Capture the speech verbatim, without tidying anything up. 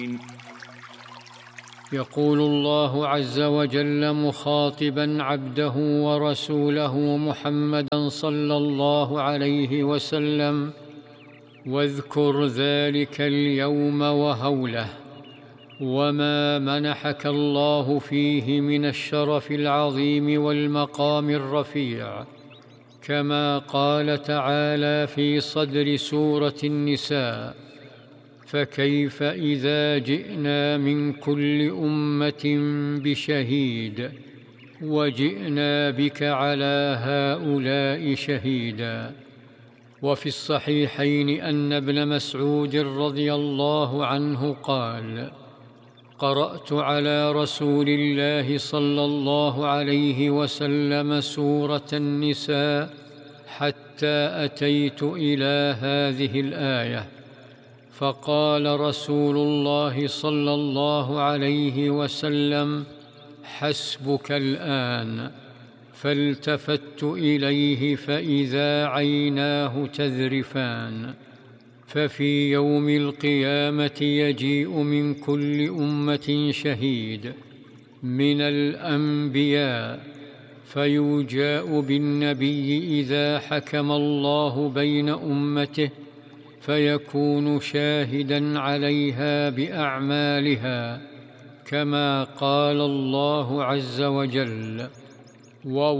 يقول الله عز وجل مخاطبا عبده ورسوله محمدا صلى الله عليه وسلم: واذكر ذلك اليوم وهوله وما منحك الله فيه من الشرف العظيم والمقام الرفيع، كما قال تعالى في صدر سورة النساء: فكيف إذا جئنا من كل أمة بشهيد وجئنا بك على هؤلاء شهيدا. وفي الصحيحين أن ابن مسعود رضي الله عنه قال: قرأت على رسول الله صلى الله عليه وسلم سورة النساء حتى أتيت إلى هذه الآية، فقال رسول الله صلى الله عليه وسلم: حسبك الآن. فالتفت إليه فإذا عيناه تذرفان. ففي يوم القيامة يجيء من كل أمة شهيد من الأنبياء، فيجاء بالنبي إذا حكم الله بين أمته، فيكون شاهدا عليها بأعمالها، كما قال الله عز وجل: